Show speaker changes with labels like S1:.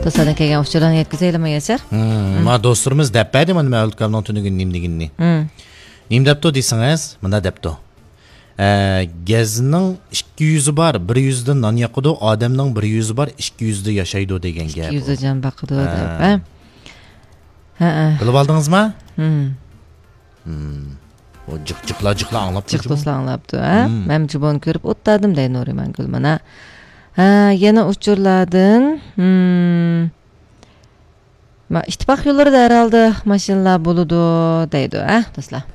S1: Dostlardan kelgan uçurlarını yetkizeylim Yaşar.
S2: Ma dostlarımız depeydi mi Mevlüt Kam'dan tünügün nimdiginni. Nim depto deysiniz, mında depto. Gezinin 200'ü var, 100'den nan yakıdı, adamның 100'ü var, 200'de yaşaydı degen gap.
S1: 200'de can bakıdı da.
S2: Bilip aldınız mı? O cıkla anlap.
S1: Cıkla anlaptı. Ben bunu görüp otladım deyin oraya ben gülmana. Yana uçurladın. İttifak yolları da herhalde maşinler buludu deydi. Dostlar.